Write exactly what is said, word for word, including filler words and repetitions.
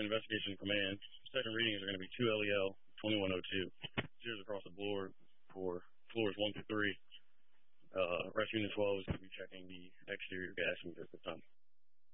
Investigation Command. Second readings are going to be two L E L twenty-one oh two. Zeros across the board for floors one through three. Uh, Rescue Unit twelve is going to be checking the exterior gas meters at the time.